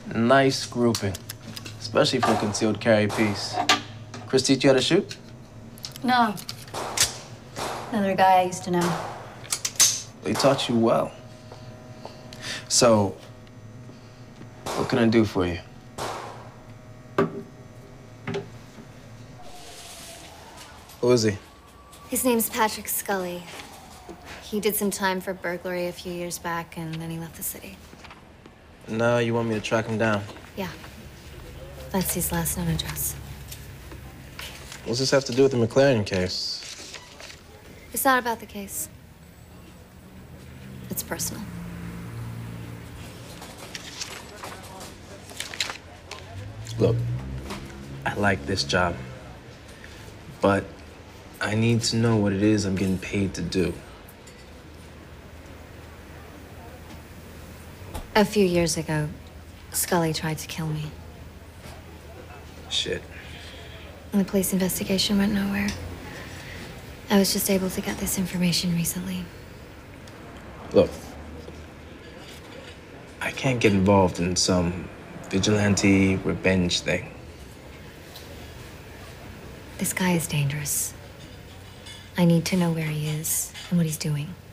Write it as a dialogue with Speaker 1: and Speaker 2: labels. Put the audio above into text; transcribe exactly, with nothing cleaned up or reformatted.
Speaker 1: Nice grouping, especially for a concealed carry piece. Chris teach you how to shoot?
Speaker 2: No. Another guy I used to know.
Speaker 1: They taught you well. So, what can I do for you? Who is he?
Speaker 3: His name's Patrick Scully. He did some time for burglary a few years back, and then he left the city.
Speaker 1: No, you want me to track him down?
Speaker 3: Yeah. That's his last known address.
Speaker 1: What's this have to do with the McLaren case?
Speaker 3: It's not about the case. It's personal.
Speaker 1: Look, I like this job, but I need to know what it is I'm getting paid to do.
Speaker 3: A few years ago, Scully tried to kill me.
Speaker 1: Shit.
Speaker 3: And the police investigation went nowhere. I was just able to get this information recently.
Speaker 1: Look, I can't get involved in some vigilante revenge thing.
Speaker 3: This guy is dangerous. I need to know where he is and what he's doing.